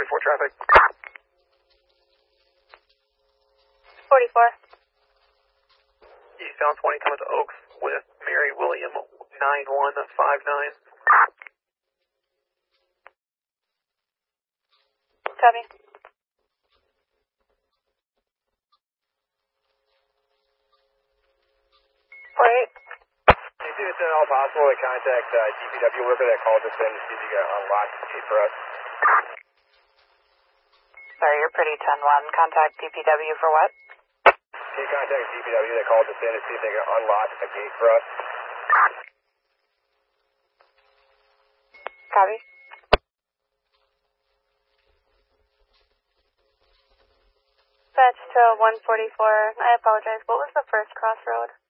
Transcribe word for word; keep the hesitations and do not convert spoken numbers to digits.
forty-four traffic. forty-four. Eastbound twenty coming to Oaks with Mary William nine one five nine. Copy. forty-eight. You see it's at all possible to contact uh, D P W worker that called us in to see if you can unlock the gate for us. Sorry, you're pretty ten one. Contact D P W for what? Can you contact D P W that called us in to see if they can unlock the gate for us? Copy. Dispatch to one forty-four. I apologize. What was the first crossroad?